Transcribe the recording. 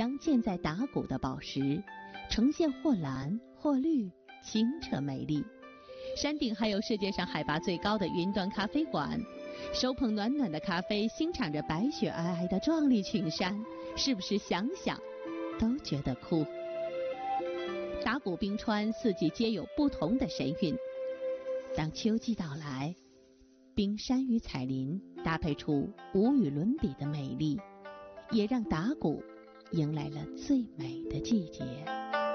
镶嵌在达谷的宝石，呈现或蓝或绿，清澈美丽。山顶还有世界上海拔最高的云端咖啡馆，手捧暖暖的咖啡，欣赏着白雪皑皑的壮丽群山，是不是想想都觉得酷？达谷冰川四季皆有不同的神韵，当秋季到来，冰山与彩林搭配出无与伦比的美丽，也让达谷迎来了最美的季节。